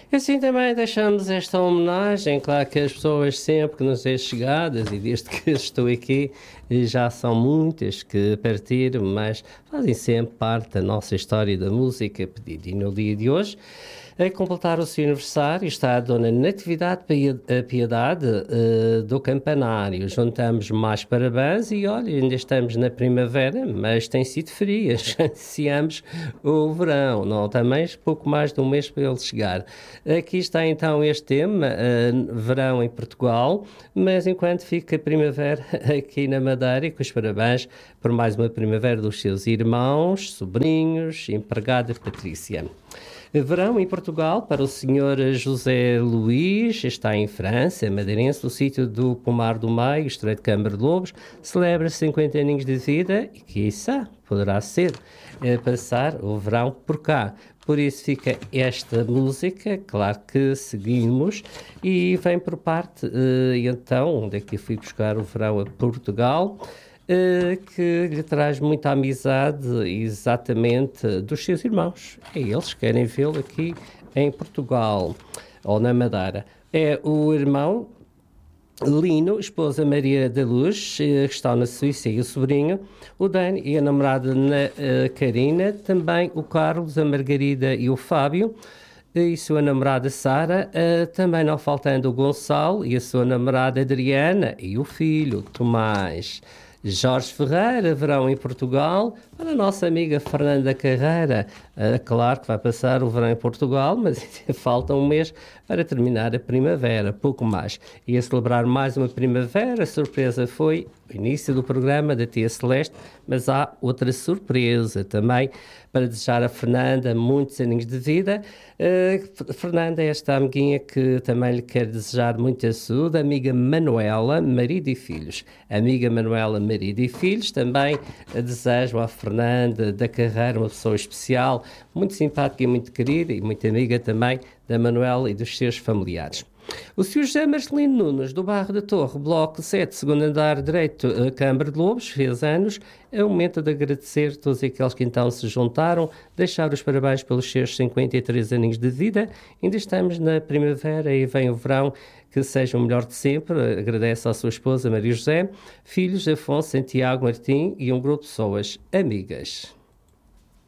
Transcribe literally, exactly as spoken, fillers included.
E assim também deixamos esta homenagem, claro que as pessoas sempre que nos é chegadas, e desde que estou aqui, já são muitas que partiram, mas fazem sempre parte da nossa história da música, pedido. E no dia de hoje, a completar o seu aniversário, está a Dona Natividade Piedade uh, do Campanário. Juntamos mais parabéns e, olha, ainda estamos na primavera, mas tem sido frias. Ansiamos o verão, não? Também pouco mais de um mês para ele chegar. Aqui está então este tema, uh, verão em Portugal, mas enquanto fica a primavera aqui na Madeira, e com os parabéns por mais uma primavera dos seus irmãos, sobrinhos, empregada Patrícia. Verão em Portugal para o senhor José Luís, está em França, madeirense, do sítio do Pomar do Meio, Estreito de Câmara de Lobos, celebra cinquenta aninhos de vida e, quiçá, poderá ser é, passar o verão por cá. Por isso fica esta música, claro que seguimos, e vem por parte, uh, então, onde é que eu fui buscar o verão a Portugal, Uh, que lhe traz muita amizade exatamente dos seus irmãos. É eles que querem vê-lo aqui em Portugal ou na Madeira. É o irmão Lino, esposa Maria da Luz, que está na Suíça, e o sobrinho, o Dani, e a namorada na, uh, Karina, também o Carlos, a Margarida e o Fábio, e sua namorada Sara, uh, também não faltando o Gonçalo e a sua namorada Adriana e o filho Tomás. Jorge Ferreira, verão em Portugal, para a nossa amiga Fernanda Carreira. Uh, claro que vai passar o verão em Portugal, mas falta um mês para terminar a primavera, pouco mais. E a celebrar mais uma primavera, a surpresa foi o início do programa da Tia Celeste, mas há outra surpresa também para desejar a Fernanda muitos aninhos de vida. Uh, Fernanda é esta amiguinha que também lhe quer desejar muita saúde, a amiga Manuela, marido e filhos. A amiga Manuela, marido e filhos, também desejo à Fernanda da Carreira, uma pessoa especial, muito simpática e muito querida, e muito amiga também da Manuela e dos seus familiares. O senhor José Marcelino Nunes, do Bairro da Torre, Bloco sete, segundo andar direito, Câmara de Lobos, fez anos. É o momento de agradecer a todos aqueles que então se juntaram, deixar os parabéns pelos seus cinquenta e três aninhos de vida. Ainda estamos na primavera e vem o verão, que seja o melhor de sempre. Agradece à sua esposa Maria José, filhos Afonso, Santiago, Martim e um grupo de pessoas amigas.